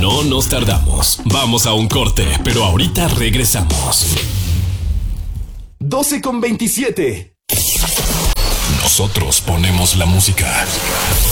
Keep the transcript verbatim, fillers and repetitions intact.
No nos tardamos. Vamos a un corte, pero ahorita regresamos. doce con veintisiete. Nosotros ponemos la música.